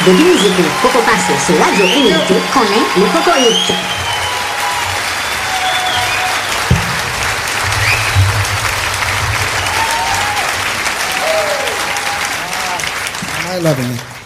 Depi mizike, Coco passe sur Radio Unité, connaît le Coco Hit. I love it.